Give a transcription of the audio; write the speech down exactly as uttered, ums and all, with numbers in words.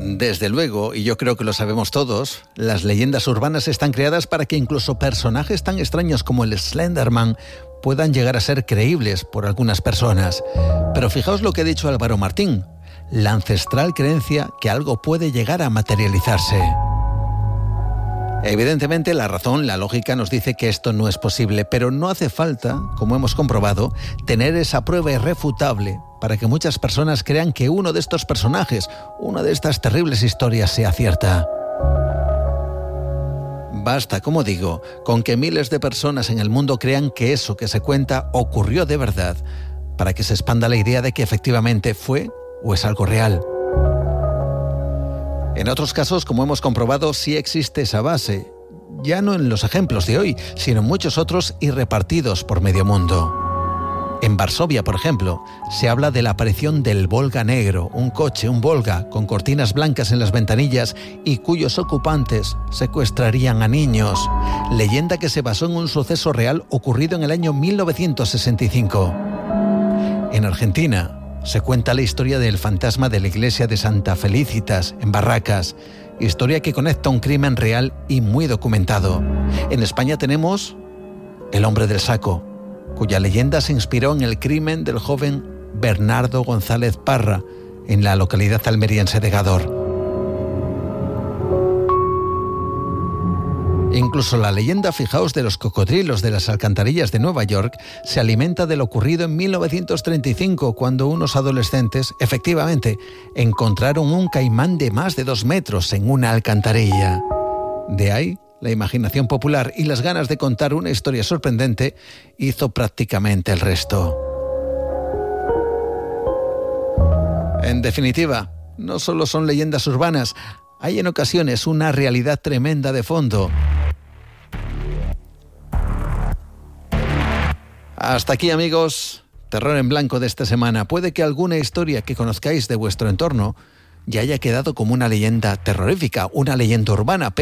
Desde luego, y yo creo que lo sabemos todos, las leyendas urbanas están creadas para que incluso personajes tan extraños como el Slenderman puedan llegar a ser creíbles por algunas personas. Pero fijaos lo que ha dicho Álvaro Martín, la ancestral creencia que algo puede llegar a materializarse. Evidentemente, la razón, la lógica nos dice que esto no es posible, pero no hace falta, como hemos comprobado, tener esa prueba irrefutable para que muchas personas crean que uno de estos personajes, una de estas terribles historias, sea cierta. Basta, como digo, con que miles de personas en el mundo crean que eso que se cuenta ocurrió de verdad, para que se expanda la idea de que efectivamente fue o es algo real. En otros casos, como hemos comprobado, sí existe esa base, ya no en los ejemplos de hoy, sino en muchos otros y repartidos por medio mundo. En Varsovia, por ejemplo, se habla de la aparición del Volga negro, un coche, un Volga, con cortinas blancas en las ventanillas y cuyos ocupantes secuestrarían a niños. Leyenda que se basó en un suceso real ocurrido en el año mil novecientos sesenta y cinco. En Argentina se cuenta la historia del fantasma de la iglesia de Santa Felicitas, en Barracas, historia que conecta un crimen real y muy documentado. En España tenemos el hombre del saco, cuya leyenda se inspiró en el crimen del joven Bernardo González Parra, en la localidad almeriense de Gádor. Incluso la leyenda, fijaos, de los cocodrilos de las alcantarillas de Nueva York se alimenta de lo ocurrido en mil novecientos treinta y cinco, cuando unos adolescentes, efectivamente, encontraron un caimán de más de dos metros en una alcantarilla. De ahí, la imaginación popular y las ganas de contar una historia sorprendente hizo prácticamente el resto. En definitiva, no solo son leyendas urbanas, hay en ocasiones una realidad tremenda de fondo. Hasta aquí, amigos, Terror en Blanco de esta semana. Puede que alguna historia que conozcáis de vuestro entorno ya haya quedado como una leyenda terrorífica, una leyenda urbana,